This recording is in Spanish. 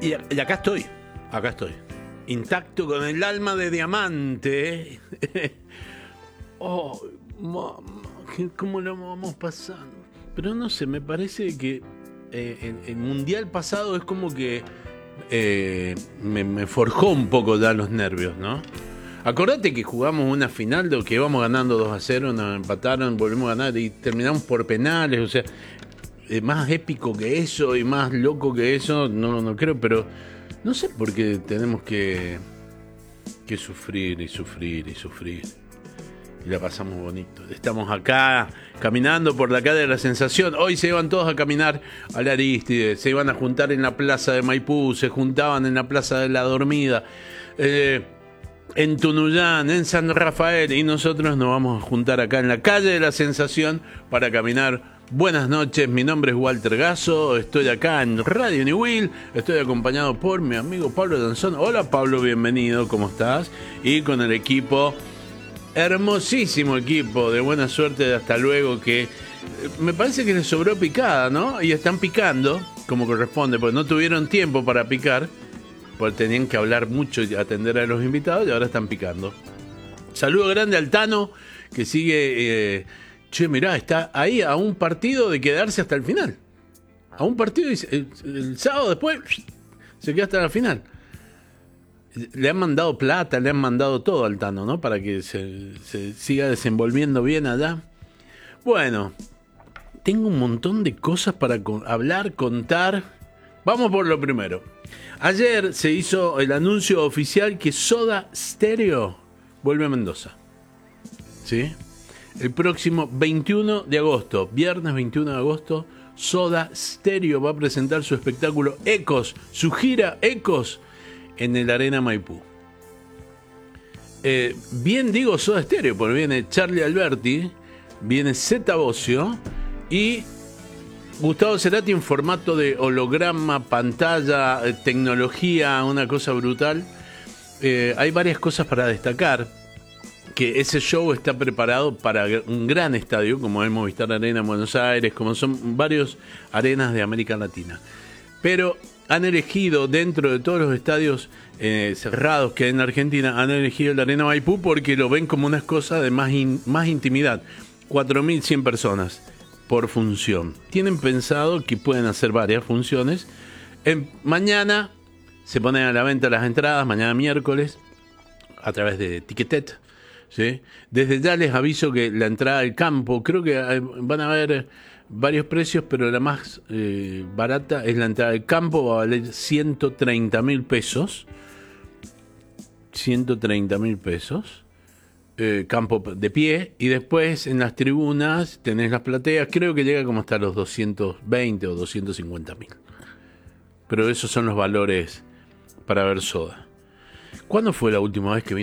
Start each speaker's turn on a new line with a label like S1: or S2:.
S1: Y acá estoy, intacto con el alma de diamante. Oh, mamá, ¿cómo lo vamos pasando? Pero no sé, me parece que el mundial pasado es como que me forjó un poco ya los nervios, ¿no? Acordate que jugamos una final de que íbamos ganando 2-0, nos empataron, volvimos a ganar y terminamos por penales, o sea, más épico que eso y más loco que eso, no creo, pero no sé por qué tenemos que sufrir y sufrir y sufrir. Y la pasamos bonito. Estamos acá caminando por la calle de la Sensación. Hoy se iban todos a caminar a la Arístide, se iban a juntar en la plaza de Maipú, se juntaban en la plaza de la Dormida, en Tunuyán, en San Rafael, y nosotros nos vamos a juntar acá en la calle de la Sensación para caminar. Buenas noches, mi nombre es Walter Gasso, estoy acá en Radio New Will, estoy acompañado por mi amigo Pablo Danzón. Hola Pablo, bienvenido, ¿cómo estás? Y con el equipo, hermosísimo equipo de Buena Suerte de Hasta Luego, que me parece que les sobró picada, ¿no? Y están picando como corresponde, porque no tuvieron tiempo para picar, porque tenían que hablar mucho y atender a los invitados, y ahora están picando. Saludo grande al Tano, que sigue... che, mirá, está ahí a un partido de quedarse hasta el final. A un partido, el sábado después se queda hasta la final. Le han mandado plata, le han mandado todo al Tano, ¿no? Para que se siga desenvolviendo bien allá. Bueno, tengo un montón de cosas para hablar, contar. Vamos por lo primero. Ayer se hizo el anuncio oficial que Soda Stereo vuelve a Mendoza. ¿Sí? El próximo 21 de agosto, viernes 21 de agosto, Soda Stereo va a presentar su espectáculo Ecos, su gira Ecos, en el Arena Maipú. Bien digo Soda Stereo, porque viene Charlie Alberti, viene Zeta Bosio y Gustavo Cerati en formato de holograma, pantalla, tecnología, una cosa brutal. Hay varias cosas para destacar. Que ese show está preparado para un gran estadio, como es Movistar Arena en Buenos Aires, como son varios arenas de América Latina. Pero han elegido, dentro de todos los estadios cerrados que hay en Argentina, han elegido la Arena Maipú porque lo ven como una cosa de más intimidad. 4.100 personas por función. Tienen pensado que pueden hacer varias funciones. Mañana se ponen a la venta las entradas, mañana miércoles, a través de Ticketet. ¿Sí? Desde ya les aviso que la entrada al campo, creo que van a haber varios precios, pero la más barata es la entrada al campo, va a valer 130.000 pesos. 130.000 pesos. Campo de pie, y después en las tribunas tenés las plateas, creo que llega como hasta los 220 o 250.000. Pero esos son los valores para ver Soda. ¿Cuándo fue la última vez que vino